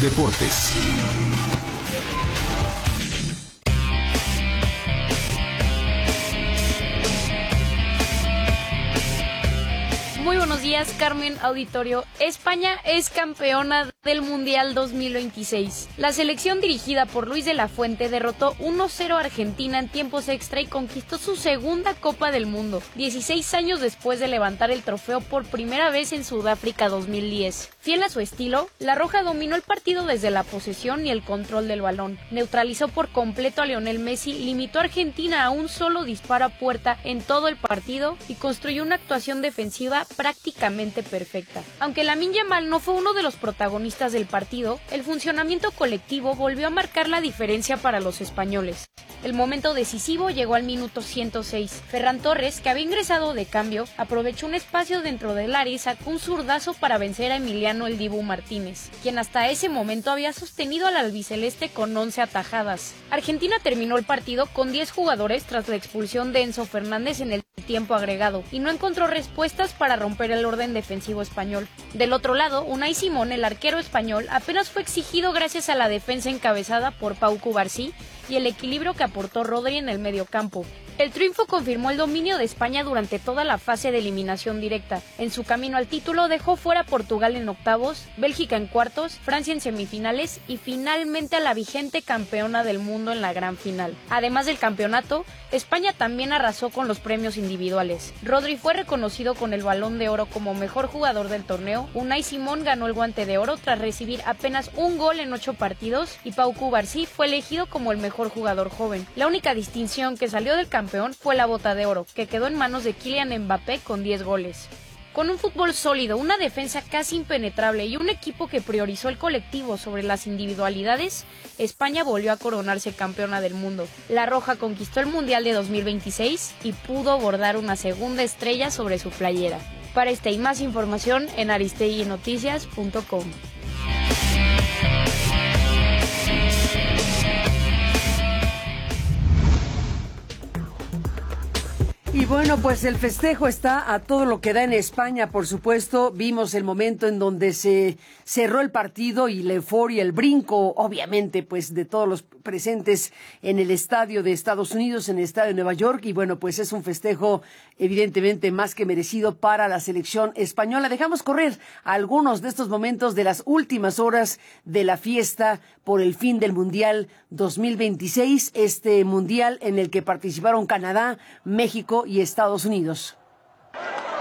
Deportes. Muy buenos días, Carmen, auditorio. España es campeona del Mundial 2026. La selección dirigida por Luis de la Fuente derrotó 1-0 a Argentina en tiempos extra y conquistó su segunda Copa del Mundo, 16 años después de levantar el trofeo por primera vez en Sudáfrica 2010. Fiel a su estilo, la Roja dominó el partido desde la posesión y el control del balón. Neutralizó por completo a Lionel Messi, limitó a Argentina a un solo disparo a puerta en todo el partido y construyó una actuación defensiva prácticamente perfecta. Aunque Lamine Yamal no fue uno de los protagonistas del partido, el funcionamiento colectivo volvió a marcar la diferencia para los españoles. El momento decisivo llegó al minuto 106. Ferran Torres, que había ingresado de cambio, aprovechó un espacio dentro del área y sacó un zurdazo para vencer a Emiliano El Dibu Martínez, quien hasta ese momento había sostenido al albiceleste con 11 atajadas. Argentina terminó el partido con 10 jugadores tras la expulsión de Enzo Fernández en el tiempo agregado y no encontró respuestas para romper el orden defensivo español. Del otro lado, Unai Simón, el arquero español, apenas fue exigido gracias a la defensa encabezada por Pau Cubarsí y el equilibrio que aportó Rodri en el mediocampo. El triunfo confirmó el dominio de España durante toda la fase de eliminación directa. En su camino al título dejó fuera a Portugal en octavos, Bélgica en cuartos, Francia en semifinales y finalmente a la vigente campeona del mundo en la gran final. Además del campeonato, España también arrasó con los premios individuales. Rodri fue reconocido con el Balón de Oro como mejor jugador del torneo, Unai Simón ganó el Guante de Oro tras recibir apenas un gol en 8 partidos y Pau Cubarsí fue elegido como el mejor jugador joven. La única distinción que salió del campeón fue la Bota de Oro, que quedó en manos de Kylian Mbappé con 10 goles. Con un fútbol sólido, una defensa casi impenetrable y un equipo que priorizó el colectivo sobre las individualidades, España volvió a coronarse campeona del mundo. La Roja conquistó el Mundial de 2026 y pudo bordar una segunda estrella sobre su playera. Para esta y más información en aristeguinoticias.com. Y bueno, pues el festejo está a todo lo que da en España, por supuesto. Vimos el momento en donde se cerró el partido y la euforia, el brinco, obviamente, pues de todos los presentes en el estadio de Estados Unidos, en el estadio de Nueva York. Y bueno, pues es un festejo evidentemente más que merecido para la selección española. Dejamos correr algunos de estos momentos de las últimas horas de la fiesta por el fin del Mundial 2026, este Mundial en el que participaron Canadá, México y Estados Unidos.